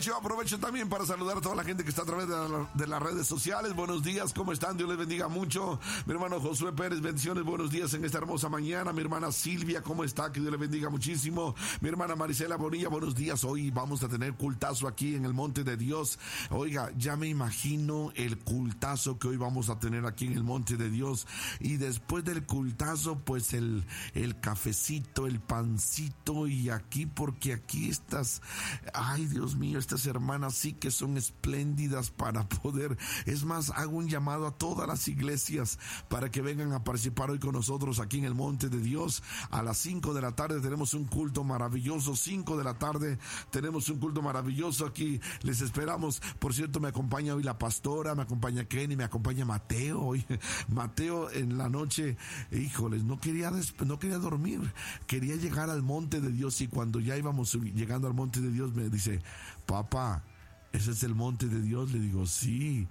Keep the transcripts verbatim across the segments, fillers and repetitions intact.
Aprovecho, aprovecho también para saludar a toda la gente que está a través de, la, de las redes sociales. Buenos días, ¿cómo están? Dios les bendiga mucho. Mi hermano Josué Pérez, bendiciones, buenos días en esta hermosa mañana. Mi hermana Silvia, ¿cómo está? Que Dios le bendiga muchísimo. Mi hermana Marisela Bonilla, buenos días. Hoy vamos a tener cultazo aquí en el Monte de Dios. Oiga, ya me imagino el cultazo que hoy vamos a tener aquí en el Monte de Dios. Y después del cultazo, pues el, el cafecito, el pancito, y aquí, porque aquí estas, ay Dios mío, estas hermanas sí que son espléndidas para poder, es más, hago un llamado a todas las iglesias para que vengan a participar hoy con nosotros aquí en el Monte de Dios. A las cinco de la tarde tenemos un culto maravilloso, cinco de la tarde tenemos un culto maravilloso aquí, les esperamos. Por cierto, me acompaña hoy la pastora, me acompaña Kenny, me acompaña Mateo, hoy Mateo en la noche, híjoles, no quería, no quería dormir, quería llegar al Monte de Dios, y cuando ya íbamos llegando al Monte de Dios me dice, papá, ¿ese es el Monte de Dios? Le digo, sí.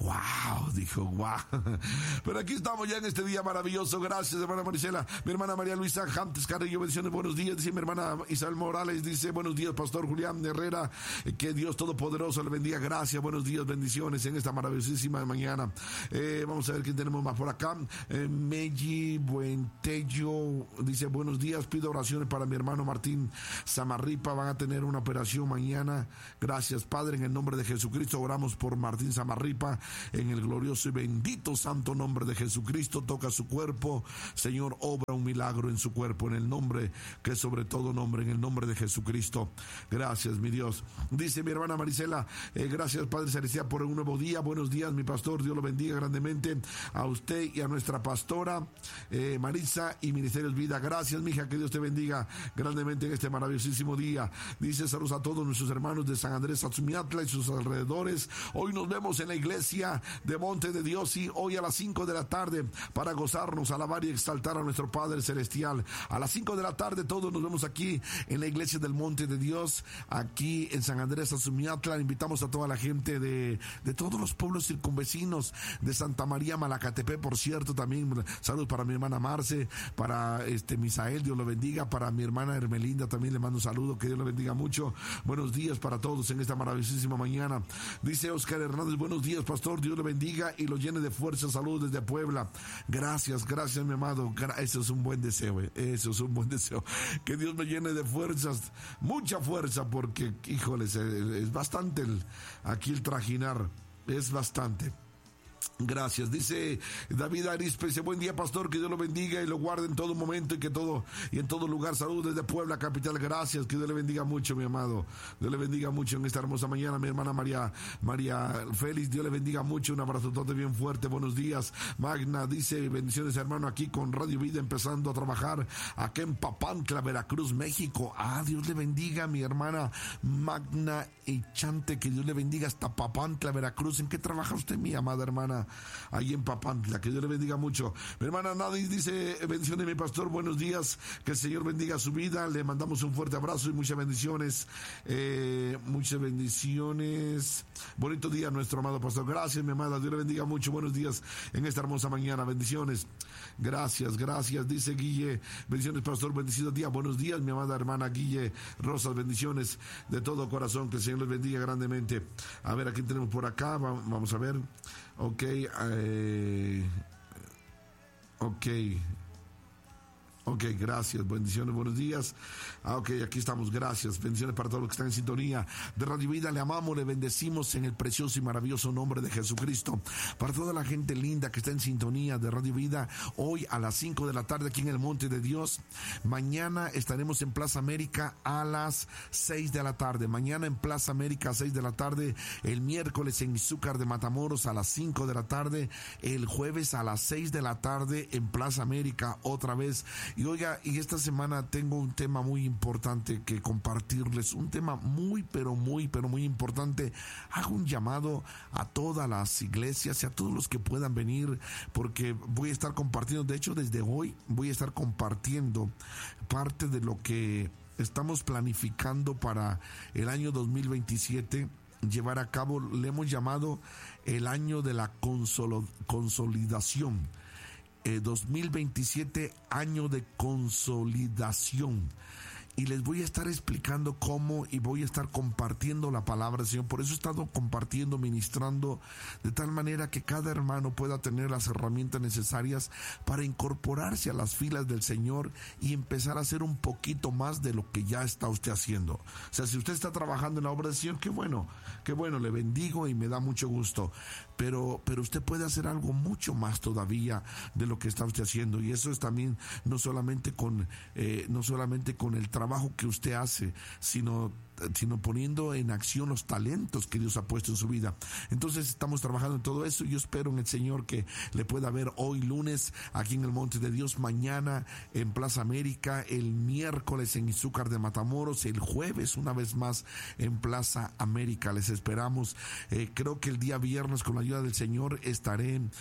Wow, dijo, wow. Pero aquí estamos ya en este día maravilloso. Gracias, hermana Marisela. Mi hermana María Luisa Jantes Carrillo, bendiciones, buenos días. Dice mi hermana Isabel Morales, dice, buenos días, pastor Julián Herrera. Que Dios Todopoderoso le bendiga. Gracias, buenos días, bendiciones en esta maravillosísima mañana. Eh, vamos a ver quién tenemos más por acá. Eh, Meji Buentello dice, buenos días, pido oraciones para mi hermano Martín Samarripa. Van a tener una operación mañana. Gracias, Padre, en el nombre de Jesucristo oramos por Martín Samarripa. En el glorioso y bendito santo nombre de Jesucristo, toca su cuerpo, Señor, obra un milagro en su cuerpo, en el nombre que es sobre todo nombre, en el nombre de Jesucristo. Gracias, mi Dios. Dice mi hermana Marisela, eh, gracias, Padre Celestial, por un nuevo día. Buenos días, mi pastor, Dios lo bendiga grandemente a usted y a nuestra pastora eh, Marisa y Ministerios Vida. Gracias, mija, que Dios te bendiga grandemente en este maravillosísimo día. Dice, saludos a todos nuestros hermanos de San Andrés Atzumiatla y sus alrededores. Hoy nos vemos en la iglesia de Monte de Dios, y hoy a las cinco de la tarde para gozarnos, alabar y exaltar a nuestro Padre Celestial. A las cinco de la tarde todos nos vemos aquí en la iglesia del Monte de Dios, aquí en San Andrés Atzumiatla. Invitamos a toda la gente de, de todos los pueblos circunvecinos, de Santa María Malacatepec, por cierto, también saludos para mi hermana Marce, para este Misael, Dios lo bendiga, para mi hermana Hermelinda también le mando un saludo, que Dios lo bendiga mucho. Buenos días para todos en esta maravillosísima mañana. Dice Oscar Hernández, buenos días, pastor, Dios le bendiga y lo llene de fuerza, salud desde Puebla. Gracias, gracias, mi amado. Eso es un buen deseo, eh. Eso es un buen deseo. Que Dios me llene de fuerzas, mucha fuerza, porque, híjoles, es bastante el, aquí el trajinar, es bastante. Gracias, dice David Arispe, dice, buen día, pastor, que Dios lo bendiga y lo guarde en todo momento y que todo y en todo lugar. Salud desde Puebla capital. Gracias, que Dios le bendiga mucho, mi amado. Dios le bendiga mucho en esta hermosa mañana. Mi hermana María María Félix, Dios le bendiga mucho. Un abrazo todo bien fuerte. Buenos días. Magna dice, bendiciones, hermano, aquí con Radio Vida, empezando a trabajar aquí en Papantla, Veracruz, México. Ah, Dios le bendiga, mi hermana Magna Echante, que Dios le bendiga hasta Papantla, Veracruz. ¿En qué trabaja usted, mi amada hermana? Ahí en Papantla, que Dios le bendiga mucho. Mi hermana Nadie dice, bendiciones, mi pastor, buenos días, que el Señor bendiga su vida. Le mandamos un fuerte abrazo y muchas bendiciones, eh, muchas bendiciones. Bonito día, nuestro amado pastor. Gracias, mi amada, Dios le bendiga mucho. Buenos días en esta hermosa mañana, bendiciones. Gracias, gracias, dice Guille, bendiciones, pastor, bendecido día. Buenos días, mi amada hermana Guille Rosas, bendiciones de todo corazón, que el Señor les bendiga grandemente. A ver, aquí tenemos por acá, vamos a ver. Ok, eh, ok, ok, gracias, bendiciones, buenos días. Ah, ok, aquí estamos, gracias, bendiciones para todos los que están en sintonía de Radio Vida. Le amamos, le bendecimos en el precioso y maravilloso nombre de Jesucristo. Para toda la gente linda que está en sintonía de Radio Vida, hoy a las cinco de la tarde aquí en el Monte de Dios. Mañana estaremos en Plaza América a las seis de la tarde. Mañana en Plaza América a seis de la tarde. El miércoles en Izúcar de Matamoros a las cinco de la tarde. El jueves a las seis de la tarde en Plaza América otra vez. Y oiga, y esta semana tengo un tema muy importante que compartirles, un tema muy, pero muy, pero muy importante. Hago un llamado a todas las iglesias y a todos los que puedan venir, porque voy a estar compartiendo, de hecho desde hoy voy a estar compartiendo parte de lo que estamos planificando para el año dos mil veintisiete. Llevar a cabo, le hemos llamado el año de la consolo, consolidación. Eh, dos mil veintisiete, año de consolidación. y les voy a estar explicando cómo, y voy a estar compartiendo la palabra del Señor. Por eso he estado compartiendo, ministrando, de tal manera que cada hermano pueda tener las herramientas necesarias para incorporarse a las filas del Señor y empezar a hacer un poquito más de lo que ya está usted haciendo. O sea, si usted está trabajando en la obra del Señor, qué bueno, qué bueno, le bendigo y me da mucho gusto. Pero, pero usted puede hacer algo mucho más todavía de lo que está usted haciendo, y eso es también no solamente con eh, no solamente con el trabajo que usted hace, sino sino poniendo en acción los talentos que Dios ha puesto en su vida. Entonces estamos trabajando en todo eso. Yo espero en el Señor que le pueda ver hoy lunes aquí en el Monte de Dios, mañana en Plaza América, el miércoles en Izúcar de Matamoros, el jueves una vez más en Plaza América. Les esperamos. Eh, creo que el día viernes, con la ayuda del Señor, estaré en,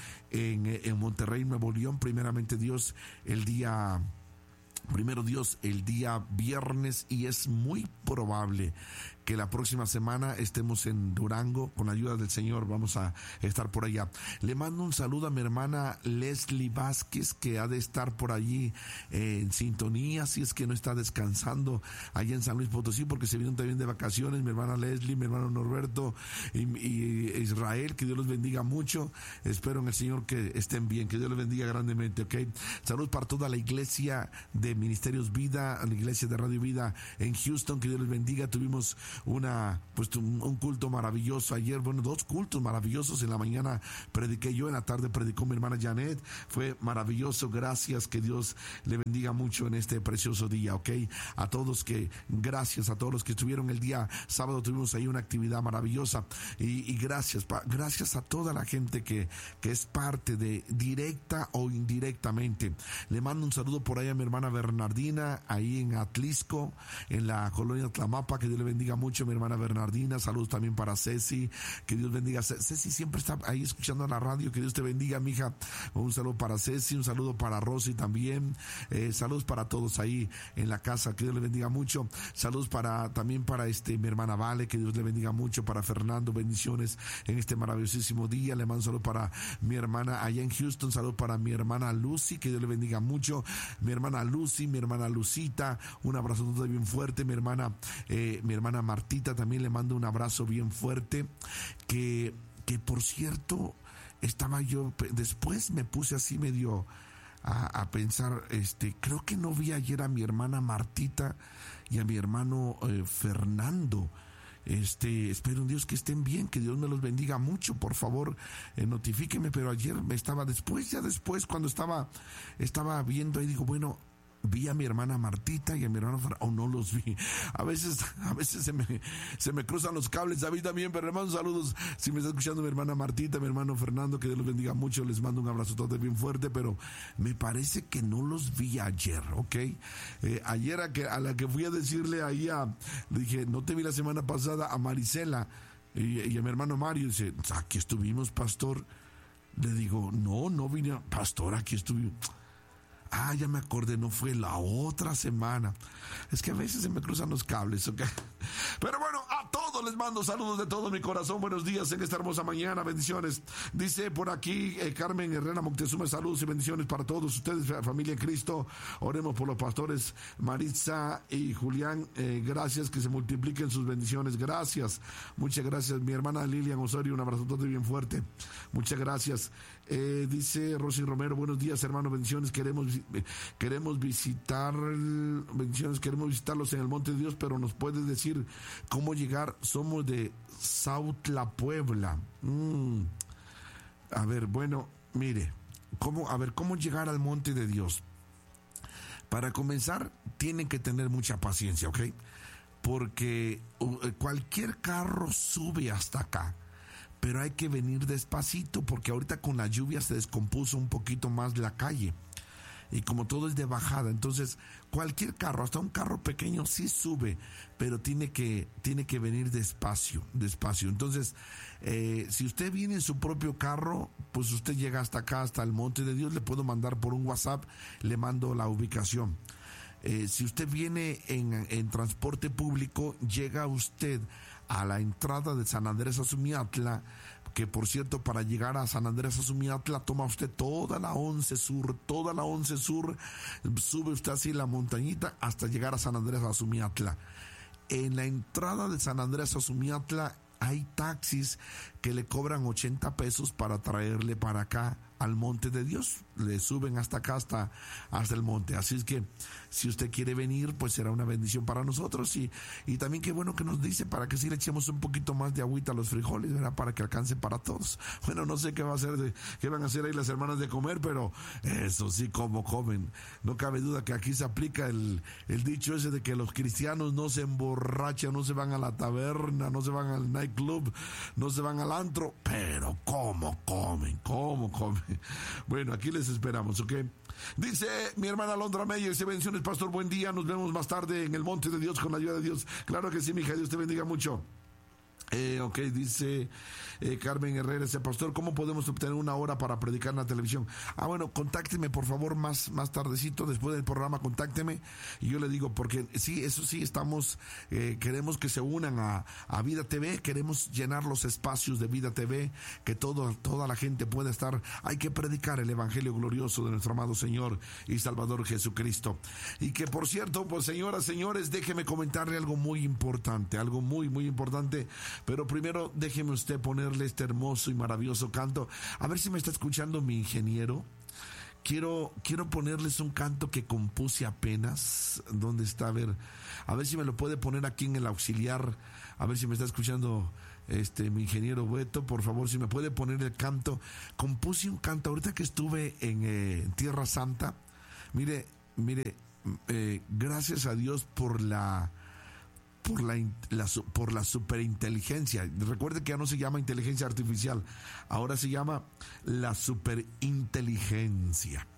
en Monterrey, Nuevo León, primeramente Dios, el día Primero Dios, el día viernes, y es muy probable que la próxima semana estemos en Durango. Con la ayuda del Señor vamos a estar por allá. Le mando un saludo a mi hermana Leslie Vázquez, que ha de estar por allí eh, en sintonía, si es que no está descansando allá en San Luis Potosí, porque se vienen también de vacaciones. Mi hermana Leslie, mi hermano Norberto y, y Israel, que Dios los bendiga mucho. Espero en el Señor que estén bien, que Dios los bendiga grandemente, ¿ok? Salud para toda la iglesia de Ministerios Vida, la iglesia de Radio Vida en Houston, que Dios les bendiga. Tuvimos una pues un, un culto maravilloso ayer, bueno, dos cultos maravillosos. En la mañana prediqué yo, en la tarde predicó mi hermana Janet. Fue maravilloso. Gracias, que Dios le bendiga mucho en este precioso día, ¿ok? A todos que, gracias a todos los que estuvieron el día sábado, tuvimos ahí una actividad maravillosa, y, y gracias, pa, gracias a toda la gente que, que es parte de, directa o indirectamente. Le mando un saludo por ahí a mi hermana Bernardina, ahí en Atlisco, en la colonia Tlamapa, que Dios le bendiga mucho, mi hermana Bernardina. Saludos también para Ceci, que Dios bendiga. Ceci siempre está ahí escuchando la radio, que Dios te bendiga, mija. Un saludo para Ceci, un saludo para Rosy también. Eh, saludos para todos ahí en la casa, que Dios le bendiga mucho. Saludos para también para este mi hermana Vale, que Dios le bendiga mucho. Para Fernando, bendiciones en este maravillosísimo día. Le mando un saludo para mi hermana allá en Houston. Saludos para mi hermana Lucy, que Dios le bendiga mucho. Mi hermana Lucy, mi hermana Lucita, un abrazo bien fuerte. Mi hermana, eh, mi hermana Martita, también le mando un abrazo bien fuerte. Que, que por cierto, estaba yo, después me puse así medio a, a pensar, este, creo que no vi ayer a mi hermana Martita y a mi hermano eh, Fernando. Este, espero en Dios que estén bien, que Dios me los bendiga mucho. Por favor, eh, notifíqueme. Pero ayer me estaba después, ya después, cuando estaba, estaba viendo ahí, digo, bueno, vi a mi hermana Martita y a mi hermano Fernando, o no los vi. A veces, a veces se me, se me cruzan los cables. A mí también, pero les mando saludos. Si me está escuchando mi hermana Martita, mi hermano Fernando, que Dios los bendiga mucho. Les mando un abrazo todo bien fuerte, pero me parece que no los vi ayer, ¿ok? Eh, ayer a, que, a la que fui a decirle ahí a, le dije, no te vi la semana pasada, a Marisela y, y a mi hermano Mario. Dice, aquí estuvimos, pastor. Le digo, no, no vine, pastor, aquí estuvimos. Ah, ya me acordé, no fue la otra semana. Es que a veces se me cruzan los cables, ¿ok? Pero bueno, a todos les mando saludos de todo mi corazón. Buenos días en esta hermosa mañana, bendiciones. Dice por aquí eh, Carmen Herrera Moctezuma, saludos y bendiciones para todos ustedes, familia en Cristo. Oremos por los pastores Maritza y Julián. Eh, gracias, que se multipliquen sus bendiciones. Gracias, muchas gracias. Mi hermana Lilian Osorio, un abrazo todo bien fuerte. Muchas gracias. Eh, dice Rosy Romero, buenos días, hermano, bendiciones. Queremos queremos visitar bendiciones, queremos visitarlos en el Monte de Dios, pero nos puedes decir cómo llegar. Somos de Sautla, Puebla. Mm. A ver, bueno, mire, cómo, a ver, cómo llegar al Monte de Dios. Para comenzar, tienen que tener mucha paciencia, ¿ok? Porque cualquier carro sube hasta acá, pero hay que venir despacito, porque ahorita con la lluvia se descompuso un poquito más la calle. Y como todo es de bajada, entonces cualquier carro, hasta un carro pequeño sí sube, pero tiene que, tiene que venir despacio, despacio. Entonces, eh, si usted viene en su propio carro, pues usted llega hasta acá, hasta el Monte de Dios. Le puedo mandar por un WhatsApp, le mando la ubicación. Eh, si usted viene en, en transporte público, llega usted a la entrada de San Andrés Azumiatla, que por cierto, para llegar a San Andrés Azumiatla toma usted toda la once Sur, toda la once Sur, sube usted así la montañita hasta llegar a San Andrés Azumiatla. En la entrada de San Andrés Azumiatla hay taxis que le cobran ochenta pesos para traerle para acá al monte de Dios. Le suben hasta acá, hasta, hasta el monte. Así es que si usted quiere venir, pues será una bendición para nosotros. Y, y también qué bueno que nos dice para que sí le echemos un poquito más de agüita a los frijoles, ¿verdad? Para que alcance para todos. Bueno, no sé qué va a hacer de, qué van a hacer ahí las hermanas de comer, pero eso sí, como comen. No cabe duda que aquí se aplica el, el dicho ese de que los cristianos no se emborrachan, no se van a la taberna, no se van al nightclub, no se van al antro, pero cómo comen, cómo comen. Bueno, aquí les esperamos, ¿ok? Dice mi hermana Alondra Meyer, se bendiciones, pastor, buen día, nos vemos más tarde en el monte de Dios con la ayuda de Dios. Claro que sí, mija, Dios te bendiga mucho. Eh, ok, dice eh, Carmen Herrera, ese pastor, ¿cómo podemos obtener una hora para predicar en la televisión? Ah, bueno, contácteme por favor más, más tardecito, después del programa, contácteme y yo le digo, porque sí, eso sí, estamos, eh, queremos que se unan a, a Vida T V, queremos llenar los espacios de Vida T V, que todo, toda la gente pueda estar, hay que predicar el evangelio glorioso de nuestro amado Señor y Salvador Jesucristo. Y que por cierto, pues señoras, señores, déjeme comentarle algo muy importante, algo muy, muy importante. Pero primero déjeme usted ponerle este hermoso y maravilloso canto. A ver si me está escuchando mi ingeniero. Quiero, quiero ponerles un canto que compuse apenas. ¿Dónde está? A ver, a ver si me lo puede poner aquí en el auxiliar. A ver si me está escuchando este mi ingeniero Beto. Por favor, si me puede poner el canto. Compuse un canto ahorita que estuve en eh, Tierra Santa. Mire, mire, eh, gracias a Dios por la... Por la, la, por la superinteligencia. Recuerde que ya no se llama inteligencia artificial, ahora se llama la superinteligencia.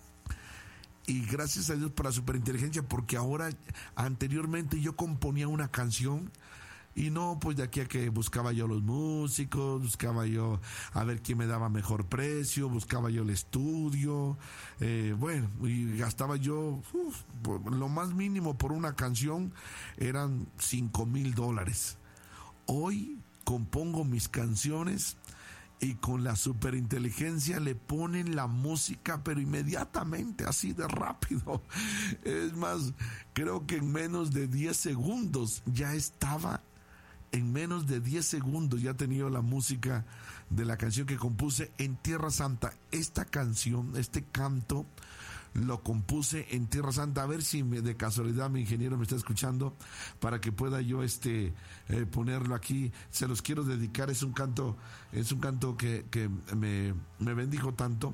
Y gracias a Dios por la superinteligencia, porque ahora, anteriormente yo componía una canción y no, pues de aquí a que buscaba yo los músicos, buscaba yo a ver quién me daba mejor precio, buscaba yo el estudio, eh, bueno, y gastaba yo, uf, lo más mínimo por una canción eran cinco mil dólares. Hoy compongo mis canciones y con la superinteligencia le ponen la música, pero inmediatamente, así de rápido. Es más, creo que en menos de diez segundos ya estaba. En menos de diez segundos ya tenía la música de la canción que compuse en Tierra Santa. Esta canción, este canto, lo compuse en Tierra Santa. A ver si me, de casualidad mi ingeniero me está escuchando para que pueda yo este eh, ponerlo aquí. Se los quiero dedicar. Es un canto, es un canto que, que me, me bendijo tanto.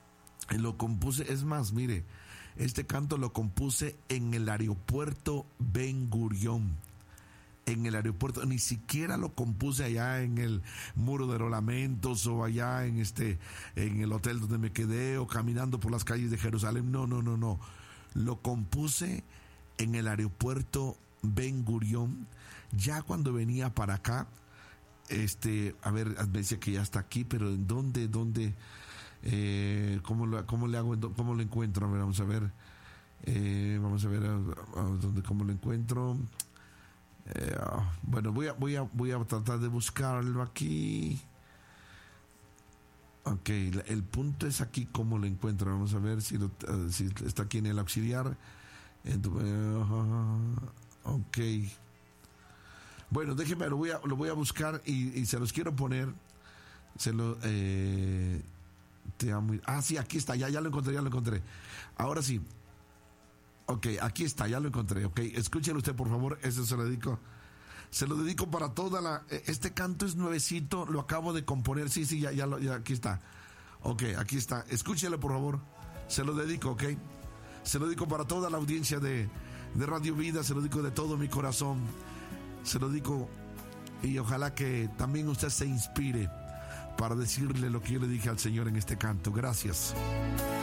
Lo compuse, es más, mire, este canto lo compuse en el aeropuerto Ben Gurión. En el aeropuerto, ni siquiera lo compuse allá en el Muro de los Lamentos o allá en este en el hotel donde me quedé o caminando por las calles de Jerusalén. No, no, no, no. Lo compuse en el aeropuerto Ben Gurión, ya cuando venía para acá. Este, a ver, me decía que ya está aquí, pero ¿en dónde, dónde, eh, cómo lo, cómo le hago, cómo lo encuentro? A ver, vamos a ver, eh, vamos a ver a, a dónde, cómo lo encuentro. Eh, bueno, voy a, voy a, voy a tratar de buscarlo aquí. Ok, el punto es aquí cómo lo encuentro. Vamos a ver si, lo, uh, si está aquí en el auxiliar. Uh, ok. Bueno, déjenme, lo voy a, lo voy a buscar y, y se los quiero poner. Se lo, eh, te amo. Ah, sí, aquí está, ya, ya lo encontré, ya lo encontré. Ahora sí. Ok, aquí está, ya lo encontré. Ok, escúchelo usted, por favor. Eso se lo dedico. Se lo dedico para toda la... Este canto es nuevecito, lo acabo de componer. Sí, sí, ya, ya, lo, ya aquí está. Ok, aquí está. Escúchelo, por favor. Se lo dedico, ok. Se lo dedico para toda la audiencia de, de Radio Vida. Se lo dedico de todo mi corazón. Se lo dedico y ojalá que también usted se inspire para decirle lo que yo le dije al Señor en este canto. Gracias.